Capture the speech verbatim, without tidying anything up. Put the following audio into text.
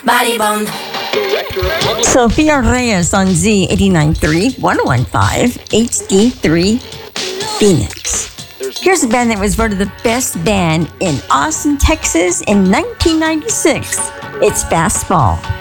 Body Bond. Sophia Reyes on Z eighty-nine point three, ten fifteen, H D three, Phoenix. Here's a band that was voted the best band in Austin, Texas in nineteen ninety-six. It's Fastball.